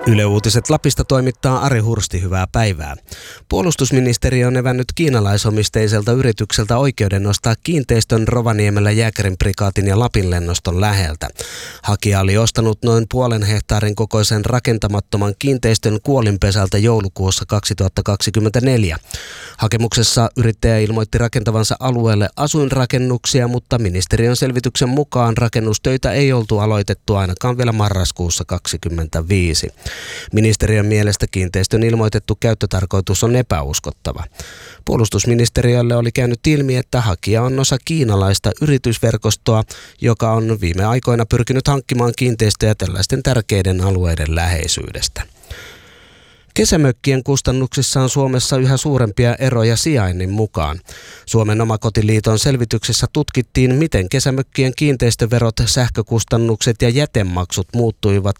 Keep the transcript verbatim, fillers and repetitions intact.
Yle Uutiset Lapista toimittaa Ari Hursti, hyvää päivää. Puolustusministeriö on evännyt kiinalaisomisteiselta yritykseltä oikeuden nostaa kiinteistön Rovaniemellä Jääkärin prikaatin ja Lapin lennoston läheltä. Hakija oli ostanut noin puolen hehtaarin kokoisen rakentamattoman kiinteistön Kuolinpesältä joulukuussa kaksituhattakaksikymmentäneljä. Hakemuksessa yrittäjä ilmoitti rakentavansa alueelle asuinrakennuksia, mutta ministeriön selvityksen mukaan rakennustöitä ei oltu aloitettu ainakaan vielä marraskuussa kaksikymmentäviisi. Ministeriön mielestä kiinteistön ilmoitettu käyttötarkoitus on epäuskottava. Puolustusministeriölle oli käynyt ilmi, että hakija on osa kiinalaista yritysverkostoa, joka on viime aikoina pyrkinyt hankkimaan kiinteistöjä tällaisten tärkeiden alueiden läheisyydestä. Kesämökkien kustannuksissa on Suomessa yhä suurempia eroja sijainnin mukaan. Suomen Omakotiliiton selvityksessä tutkittiin, miten kesämökkien kiinteistöverot, sähkökustannukset ja jätemaksut muuttuivat